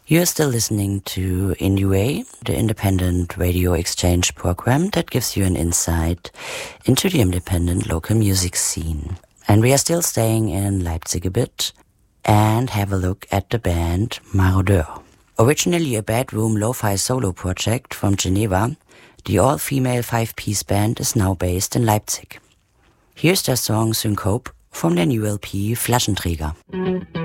You're still listening to IndieWay, the independent radio exchange program that gives you an insight into the independent local music scene. And we are still staying in Leipzig a bit and have a look at the band Marodeur. Originally a bedroom lo-fi solo project from Geneva, the all-female 5-piece band is now based in Leipzig. Here's their song Syncope from their new LP Flaschenträger.